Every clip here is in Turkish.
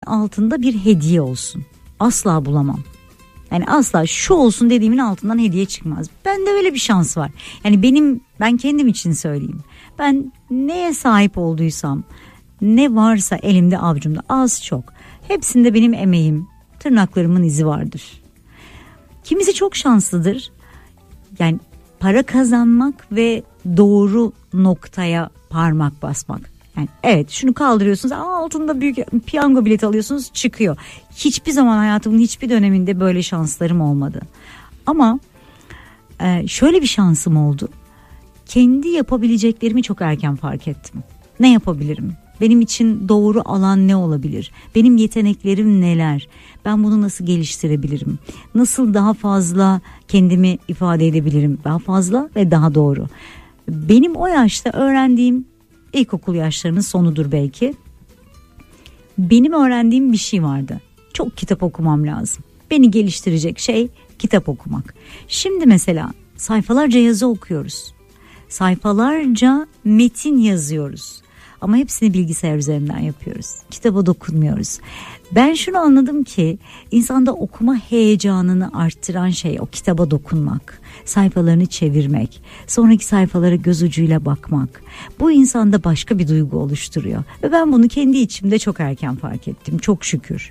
altında bir hediye olsun. Asla bulamam. Yani asla şu olsun dediğimin altından hediye çıkmaz. Bende öyle bir şans var. Yani ben kendim için söyleyeyim. Ben neye sahip olduysam, ne varsa elimde avucumda, az çok, hepsinde benim emeğim, tırnaklarımın izi vardır. Kimisi çok şanslıdır. Yani para kazanmak ve doğru noktaya parmak basmak. Yani evet, şunu kaldırıyorsunuz, altında büyük piyango bileti alıyorsunuz, çıkıyor. Hiçbir zaman hayatımın hiçbir döneminde böyle şanslarım olmadı. Ama şöyle bir şansım oldu. Kendi yapabileceklerimi çok erken fark ettim. Ne yapabilirim? Benim için doğru alan ne olabilir? Benim yeteneklerim neler? Ben bunu nasıl geliştirebilirim? Nasıl daha fazla kendimi ifade edebilirim? Daha fazla ve daha doğru. Benim o yaşta öğrendiğim, ilkokul yaşlarının sonudur belki, benim öğrendiğim bir şey vardı. Çok kitap okumam lazım. Beni geliştirecek şey kitap okumak. Şimdi mesela sayfalarca yazı okuyoruz. Sayfalarca metin yazıyoruz. Ama hepsini bilgisayar üzerinden yapıyoruz. Kitaba dokunmuyoruz. Ben şunu anladım ki insanda okuma heyecanını arttıran şey o kitaba dokunmak. Sayfalarını çevirmek. Sonraki sayfalara göz ucuyla bakmak. Bu insanda başka bir duygu oluşturuyor. Ve ben bunu kendi içimde çok erken fark ettim. Çok şükür.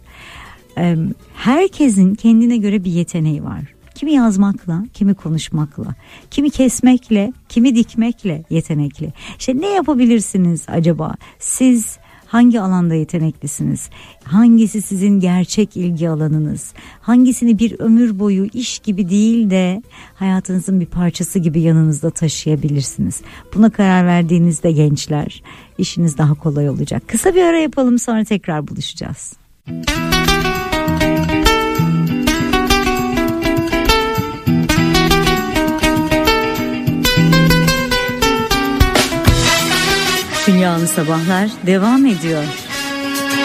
Herkesin kendine göre bir yeteneği var. Kimi yazmakla, kimi konuşmakla, kimi kesmekle, kimi dikmekle yetenekli. İşte ne yapabilirsiniz acaba? Siz hangi alanda yeteneklisiniz? Hangisi sizin gerçek ilgi alanınız? Hangisini bir ömür boyu iş gibi değil de hayatınızın bir parçası gibi yanınızda taşıyabilirsiniz? Buna karar verdiğinizde gençler, işiniz daha kolay olacak. Kısa bir ara yapalım, sonra tekrar buluşacağız. Dünyalı Sabahlar devam ediyor.